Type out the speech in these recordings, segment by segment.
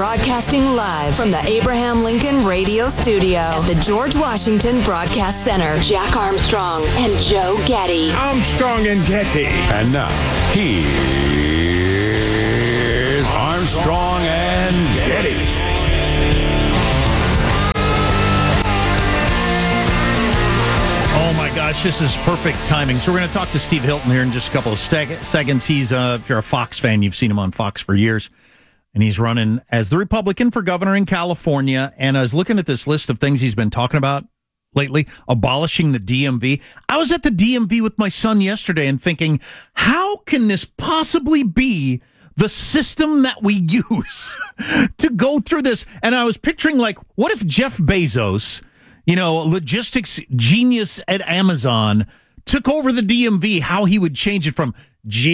Broadcasting live from the Abraham Lincoln Radio Studio at the George Washington Broadcast Center. Jack Armstrong and Joe Getty. Armstrong and Getty. And now, here's Armstrong and Getty. Oh my gosh, this is perfect timing. So we're going to talk to Steve Hilton here in just a couple of seconds. He's, if you're a Fox fan, you've seen him on Fox for years. And he's running as the Republican for governor in California. And I was looking at this list of things he's been talking about lately, abolishing the DMV. I was at the DMV with my son yesterday and thinking, how can this possibly be the system that we use to go through this? And I was picturing, like, what if Jeff Bezos, you know, logistics genius at Amazon, took over the DMV, how he would change it from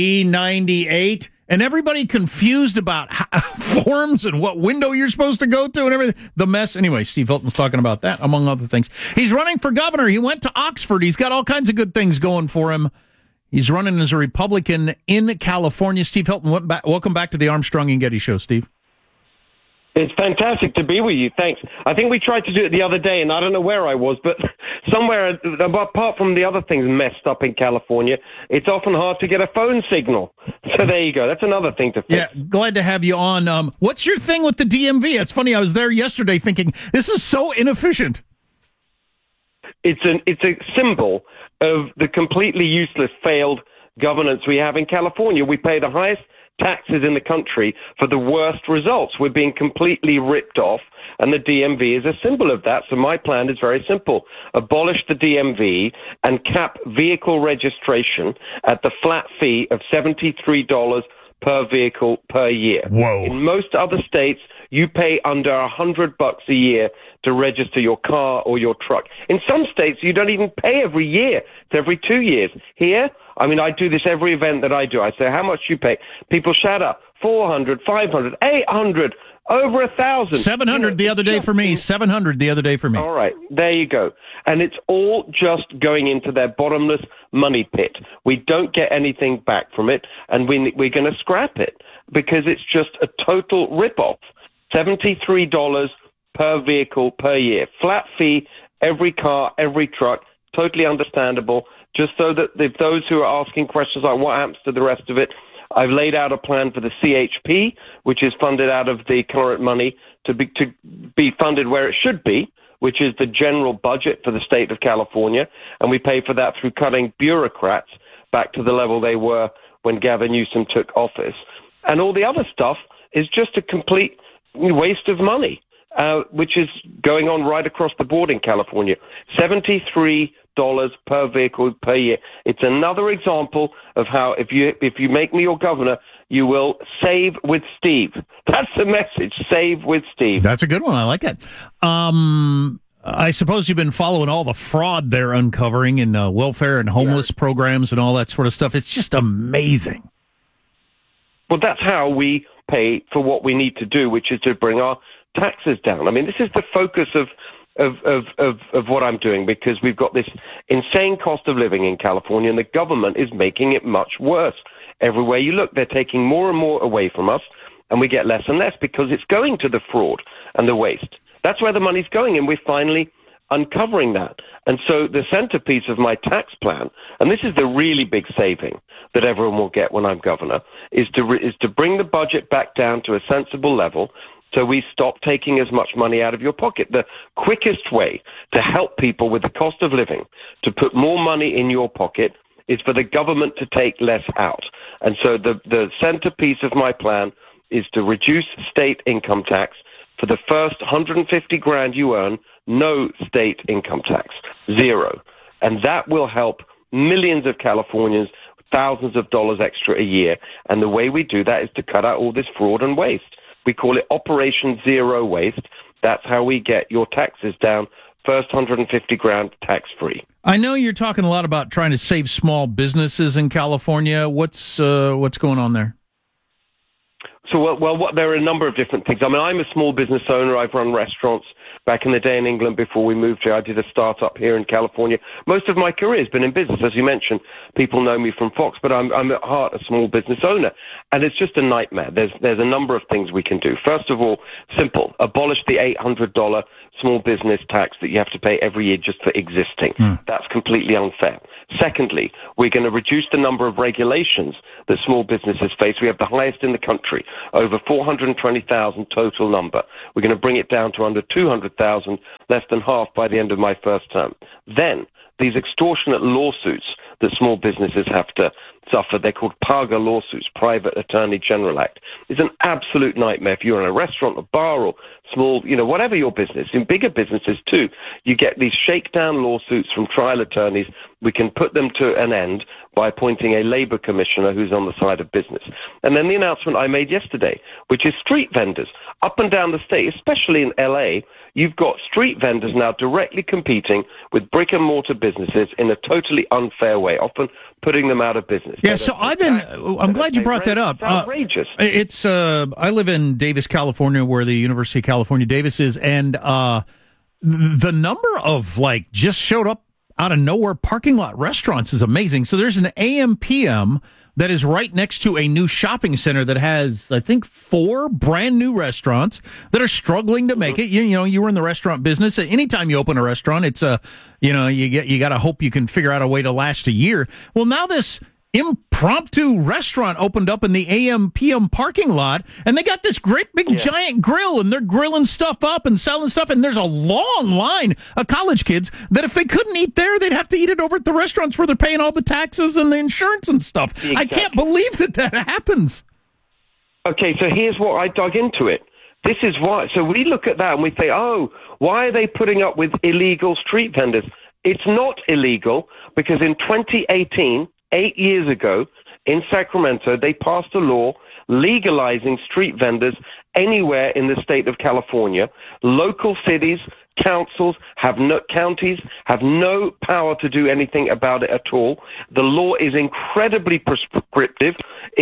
G98, and everybody confused about forms and what window you're supposed to go to and everything. The mess. Anyway, Steve Hilton's talking about that, among other things. He's running for governor. He went to Oxford. He's got all kinds of good things going for him. He's running as a Republican in California. Steve Hilton, welcome back to the Armstrong and Getty Show, Steve. It's fantastic to be with you. Thanks. I think we tried to do it the other day, and I don't know where I was, but somewhere, apart from the other things messed up in California, it's often hard to get a phone signal. So there you go. That's another thing to fix. Yeah, glad to have you on. What's your thing with the DMV? It's funny. I was there yesterday thinking, this is so inefficient. It's a symbol of the completely useless, failed governance we have in California. We pay the highest taxes in the country for the worst results. We're being completely ripped off, and the DMV is a symbol of that. So my plan is very simple. Abolish the DMV and cap vehicle registration at the flat fee of $73 per vehicle per year. Whoa. In most other states, you pay under $100 a year to register your car or your truck. In some states, you don't even pay every year. It's every 2 years. Here, I mean, I do this every event that I do. I say, how much you pay? People shout out, 400, 500, 800, over 1,000. 700 the other day for me. 700 the other day for me. All right, there you go. And it's all just going into their bottomless money pit. We don't get anything back from it, and we're going to scrap it because it's just a total ripoff. $73 per vehicle per year. Flat fee, every car, every truck, totally understandable. Just so that if those who are asking questions like what happens to the rest of it, I've laid out a plan for the CHP, which is funded out of the current money to be funded where it should be, which is the general budget for the state of California. And we pay for that through cutting bureaucrats back to the level they were when Gavin Newsom took office. And all the other stuff is just a complete waste of money, which is going on right across the board in California. $73 per vehicle per year. It's another example of how if you make me your governor, you will save with Steve. That's the message. Save with Steve. That's a good one. I like it. I suppose you've been following all the fraud they're uncovering in welfare and homeless programs and all that sort of stuff. It's just amazing. Well, that's how we pay for what we need to do, which is to bring our taxes down. I mean, this is the focus of what I'm doing, because we've got this insane cost of living in California, and the government is making it much worse. Everywhere you look, they're taking more and more away from us, and we get less and less because it's going to the fraud and the waste. That's where the money's going, and we're finally uncovering that. And so the centerpiece of my tax plan, and this is the really big saving that everyone will get when I'm governor, is to bring the budget back down to a sensible level, so we stop taking as much money out of your pocket. The quickest way to help people with the cost of living, to put more money in your pocket, is for the government to take less out. And so the centerpiece of my plan is to reduce state income tax. For the first $150,000 you earn, no state income tax, zero. And that will help millions of Californians, thousands of dollars extra a year. And the way we do that is to cut out all this fraud and waste. We call it Operation Zero Waste. That's how we get your taxes down. First $150,000 tax-free. I know you're talking a lot about trying to save small businesses in California. What's going on there? So, there are a number of different things. I mean, I'm a small business owner. I've run restaurants back in the day in England before we moved here. I did a startup here in California. Most of my career has been in business. As you mentioned, people know me from Fox, but I'm at heart a small business owner. And it's just a nightmare. There's a number of things we can do. First of all, simple, abolish the $800 small business tax that you have to pay every year just for existing. That's completely unfair. Secondly, we're going to reduce the number of regulations that small businesses face. We have the highest in the country, over 420,000 total number. We're going to bring it down to under 200,000, less than half by the end of my first term. Then, these extortionate lawsuits that small businesses have to suffer, they're called PAGA lawsuits, Private Attorney General Act. It's an absolute nightmare. If you're in a restaurant, a bar, or small, whatever your business, in bigger businesses too, you get these shakedown lawsuits from trial attorneys. We can put them to an end by appointing a labor commissioner who's on the side of business. And then the announcement I made yesterday, which is street vendors. Up and down the state, especially in LA, you've got street vendors now directly competing with brick and mortar businesses in a totally unfair way, often putting them out of business. Yeah, so I'm glad you brought that up. It's outrageous. I live in Davis, California, where the University of California, Davis is, and the number of just showed up out of nowhere parking lot restaurants is amazing. So there's an AM/PM that is right next to a new shopping center that has, I think, 4 brand new restaurants that are struggling to make it. You were in the restaurant business. Anytime you open a restaurant, it's you got to hope you can figure out a way to last a year. Well, now this impromptu restaurant opened up in the AM/PM parking lot, and they got this great big giant grill, and they're grilling stuff up and selling stuff, and there's a long line of college kids that if they couldn't eat there, they'd have to eat it over at the restaurants where they're paying all the taxes and the insurance and stuff. Exactly. I can't believe that happens. Okay, so here's what I dug into it. This is why. So we look at that and we say, why are they putting up with illegal street vendors? It's not illegal because in 2018, 8 years ago, in Sacramento, they passed a law legalizing street vendors anywhere in the state of California. Local cities, councils, counties have no power to do anything about it at all. The law is incredibly prescriptive.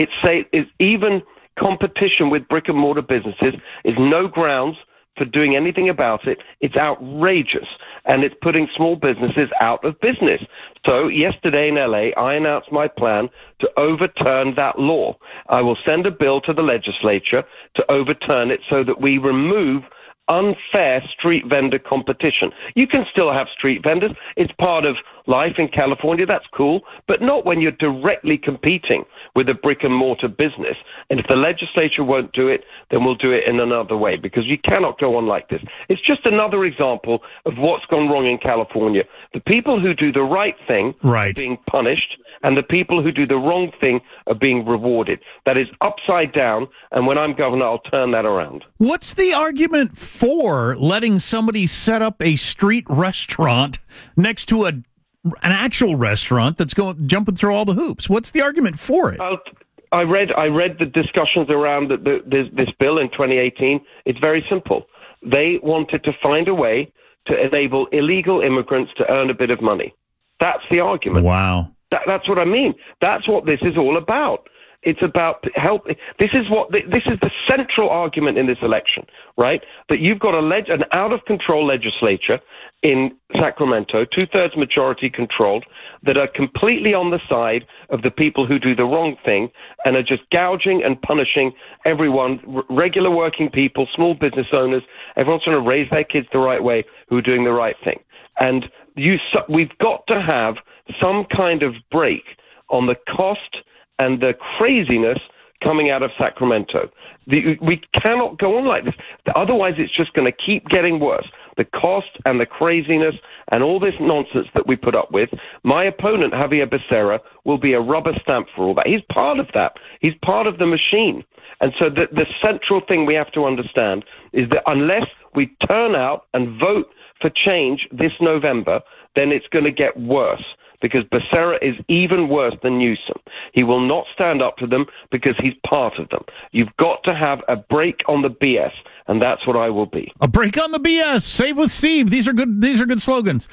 It's even competition with brick and mortar businesses is no grounds for doing anything about it. It's outrageous, and it's putting small businesses out of business. So yesterday in LA, I announced my plan to overturn that law. I will send a bill to the legislature to overturn it so that we remove unfair street vendor competition. You can still have street vendors. It's part of life in California. That's cool, but not when you're directly competing with a brick and mortar business. And if the legislature won't do it, then we'll do it in another way, because you cannot go on like this. It's just another example of what's gone wrong in California. The people who do the right thing are being punished, and the people who do the wrong thing are being rewarded. That is upside down, and when I'm governor, I'll turn that around. What's the argument for letting somebody set up a street restaurant next to an actual restaurant that's jumping through all the hoops? What's the argument for it? I read the discussions around this bill in 2018. It's very simple. They wanted to find a way to enable illegal immigrants to earn a bit of money. That's the argument. Wow. That's what I mean. That's what this is all about. It's about help. This is the central argument in this election, right? That you've got an out-of-control legislature in Sacramento, 2/3 majority controlled, that are completely on the side of the people who do the wrong thing and are just gouging and punishing everyone, regular working people, small business owners, everyone's trying to raise their kids the right way, who are doing the right thing. And we've got to have some kind of break on the cost and the craziness coming out of Sacramento. We cannot go on like this. Otherwise, it's just going to keep getting worse. The cost and the craziness and all this nonsense that we put up with. My opponent, Javier Becerra, will be a rubber stamp for all that. He's part of that. He's part of the machine. And so the central thing we have to understand is that unless we turn out and vote for change this November, then it's going to get worse, because Becerra is even worse than Newsom. He will not stand up to them because he's part of them. You've got to have a break on the BS, and that's what I will be. A break on the BS. Save with Steve. These are good slogans.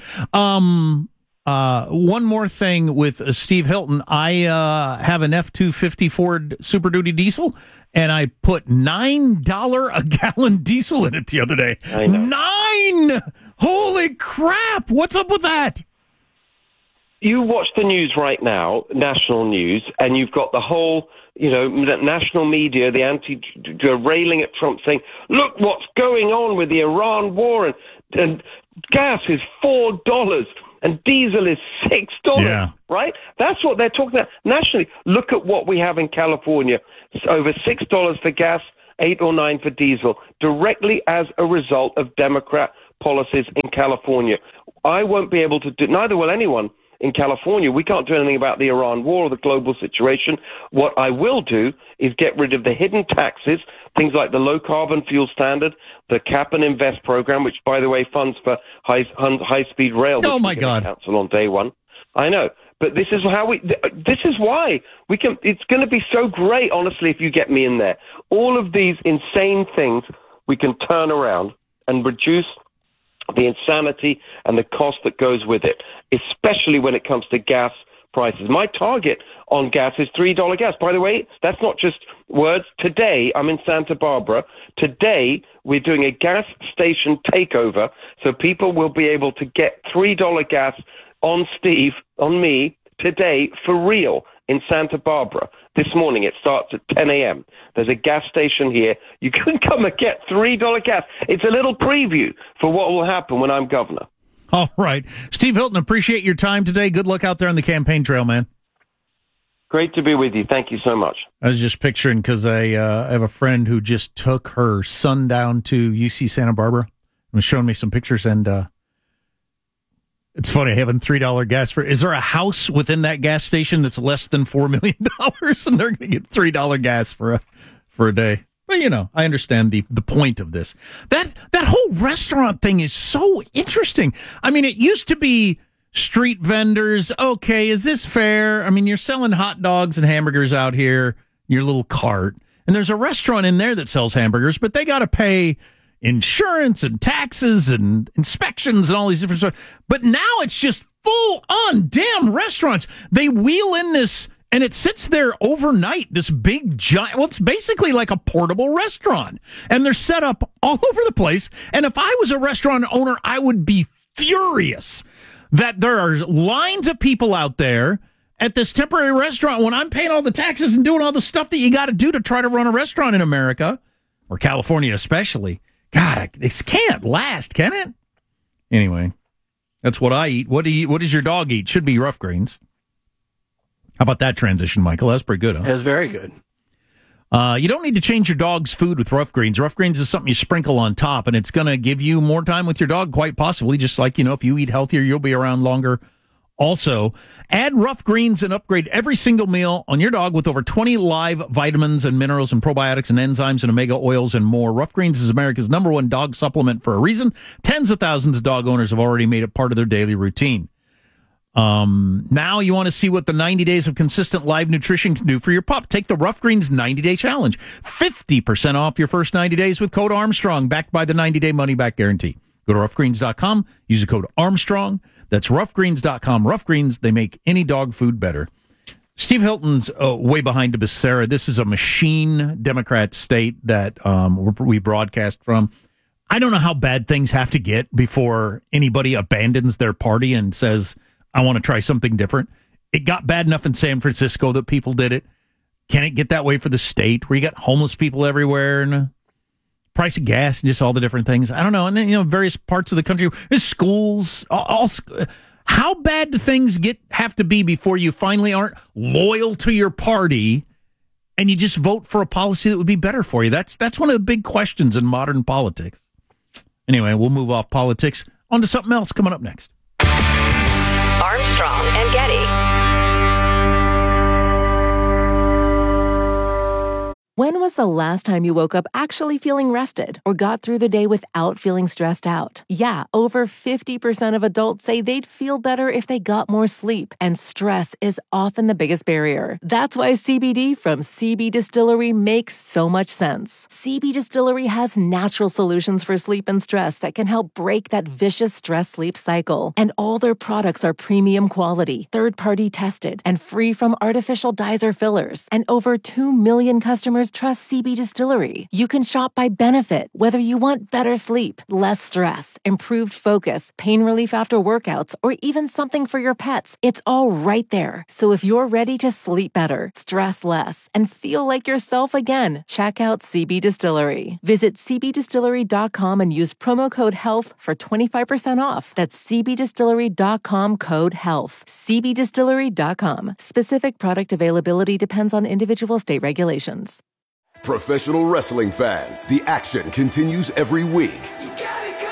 One more thing with Steve Hilton. I have an F-250 Ford Super Duty diesel, and I put $9 a gallon diesel in it the other day. I know. 9! Holy crap! What's up with that? You watch the news right now, national news, and you've got the whole national media, the railing at Trump, saying, "Look what's going on with the Iran war, and gas is $4 and diesel is $6." Yeah. Right? That's what they're talking about nationally. Look at what we have in California: it's over $6 for gas, $8 or $9 for diesel, directly as a result of Democrat policies in California. I won't be able to do. Neither will anyone in California. We can't do anything about the Iran war or the global situation. What I will do is get rid of the hidden taxes, things like the low carbon fuel standard, the cap and invest program, which, by the way, funds for high speed rail. Oh my God! Cancel on day one. I know, but this is why we can. It's going to be so great, honestly, if you get me in there. All of these insane things we can turn around and reduce the insanity and the cost that goes with it, especially when it comes to gas prices. My target on gas is $3 gas. By the way, that's not just words. Today, I'm in Santa Barbara. Today, we're doing a gas station takeover, so people will be able to get $3 gas on me, today, for real, in Santa Barbara. This morning, it starts at 10 a.m. There's a gas station here. You can come and get $3 gas. It's a little preview for what will happen when I'm governor. All right. Steve Hilton, appreciate your time today. Good luck out there on the campaign trail, man. Great to be with you. Thank you so much. I was just picturing, because I have a friend who just took her son down to UC Santa Barbara and was showing me some pictures, and it's funny having $3 gas for. Is there a house within that gas station that's less than $4 million, and they're going to get $3 gas for a day? Well, I understand the point of this. That whole restaurant thing is so interesting. I mean, it used to be street vendors. Okay, is this fair? I mean, you're selling hot dogs and hamburgers out here, your little cart, and there's a restaurant in there that sells hamburgers, but they got to pay insurance and taxes and inspections and all these different stuff. But now it's just full on damn restaurants. They wheel in this, and it sits there overnight, this big giant, well, it's basically like a portable restaurant. And they're set up all over the place. And if I was a restaurant owner, I would be furious that there are lines of people out there at this temporary restaurant when I'm paying all the taxes and doing all the stuff that you got to do to try to run a restaurant in America, or California especially. God, this can't last, can it? Anyway, that's what I eat. What does your dog eat? Should be rough greens. How about that transition, Michael? That's pretty good, huh? It was very good. You don't need to change your dog's food with rough greens. Rough greens is something you sprinkle on top, and it's going to give you more time with your dog, quite possibly. Just like, if you eat healthier, you'll be around longer. Also, add rough greens and upgrade every single meal on your dog with over 20 live vitamins and minerals and probiotics and enzymes and omega oils and more. Rough Greens is America's #1 dog supplement for a reason. Tens of thousands of dog owners have already made it part of their daily routine. Now you want to see what the 90 days of consistent live nutrition can do for your pup. Take the Rough Greens 90-day challenge. 50% off your first 90 days with code Armstrong, backed by the 90-day money-back guarantee. Go to roughgreens.com, use the code Armstrong. That's roughgreens.com. Rough Greens, they make any dog food better. Steve Hilton's way behind Becerra. This is a machine Democrat state that we broadcast from. I don't know how bad things have to get before anybody abandons their party and says, I want to try something different. It got bad enough in San Francisco that people did it. Can it get that way for the state where you got homeless people everywhere and price of gas and just all the different things? I don't know. And then, various parts of the country, there's schools, how bad do things have to be before you finally aren't loyal to your party and you just vote for a policy that would be better for you? That's one of the big questions in modern politics. Anyway, we'll move off politics onto something else coming up next. Armstrong and Getty. When was the last time you woke up actually feeling rested or got through the day without feeling stressed out? Yeah, over 50% of adults say they'd feel better if they got more sleep, and stress is often the biggest barrier. That's why CBD from CB Distillery makes so much sense. CB Distillery has natural solutions for sleep and stress that can help break that vicious stress-sleep cycle. And all their products are premium quality, third-party tested, and free from artificial dyes or fillers. And over 2 million customers customers trust CB Distillery. You can shop by benefit, whether you want better sleep, less stress, improved focus, pain relief after workouts, or even something for your pets. It's all right there. So if you're ready to sleep better, stress less, and feel like yourself again, check out CB Distillery. Visit cbdistillery.com and use promo code HEALTH for 25% off. That's cbdistillery.com, code HEALTH. cbdistillery.com. Specific product availability depends on individual state regulations. Professional wrestling fans, the action continues every week.